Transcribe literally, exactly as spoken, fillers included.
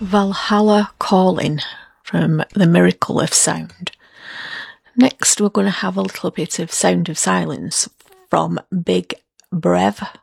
Valhalla Calling from The Miracle of Sound. Next we're going to have a little bit of Sound of Silence from Big Brev.